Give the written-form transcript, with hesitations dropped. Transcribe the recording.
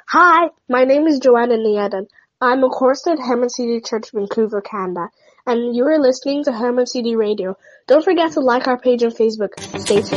Hi, my name is Joanna Nieden. I'm a chorister at Herman CD Church, Vancouver, Canada, and you are listening to Herman CD Radio. Don't forget to like our page on Facebook. Stay tuned.